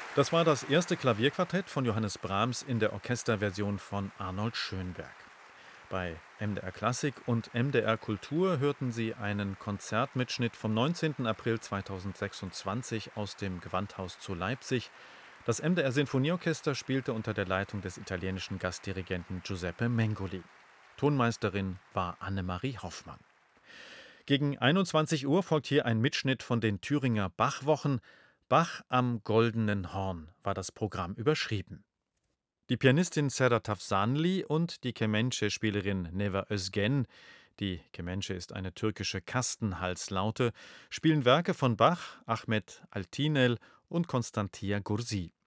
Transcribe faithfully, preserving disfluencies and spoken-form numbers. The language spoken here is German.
Das war das erste Klavierquartett von Johannes Brahms in der Orchesterversion von Arnold Schönberg. Bei M D R Klassik und M D R Kultur hörten Sie einen Konzertmitschnitt vom neunzehnten April zweitausendsechsundzwanzig aus dem Gewandhaus zu Leipzig. Das M D R Sinfonieorchester spielte unter der Leitung des italienischen Gastdirigenten Giuseppe Mengoli. Tonmeisterin war Annemarie Hoffmann. Gegen einundzwanzig Uhr folgt hier ein Mitschnitt von den Thüringer Bachwochen. Bach am Goldenen Horn war das Programm überschrieben. Die Pianistin Serra Tafsanli und die Kemençe-Spielerin Neva Özgen, die Kemençe ist eine türkische Kastenhalslaute, spielen Werke von Bach, Ahmet Altinel und Constantia Gursi.